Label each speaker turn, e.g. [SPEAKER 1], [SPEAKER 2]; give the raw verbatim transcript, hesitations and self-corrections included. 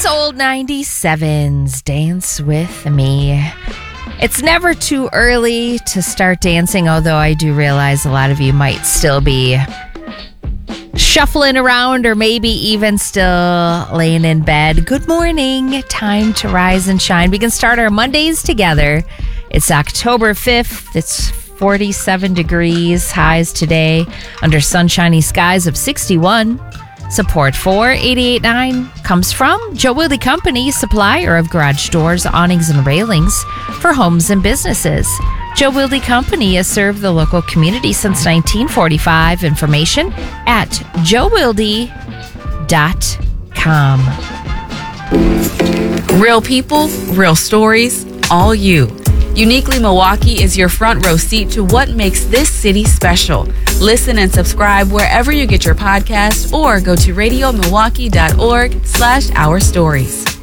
[SPEAKER 1] It's Old ninety-sevens. Dance with me. It's never too early to start dancing, although I do realize a lot of you might still be shuffling around or maybe even still laying in bed. Good morning. Time to rise and shine. We can start our Mondays together. It's October fifth. It's forty-seven degrees. Highs today under sunshiny skies of sixty-one. Support for eighty-eight point nine comes from Joe Wilde Company, supplier of garage doors, awnings, and railings for homes and businesses. Joe Wilde Company has served the local community since nineteen forty-five. Information at joe wilde dot com.
[SPEAKER 2] Real people, real stories, all you. Uniquely Milwaukee is your front row seat to what makes this city special. Listen and subscribe wherever you get your podcast or go to radio milwaukee dot org slash our stories.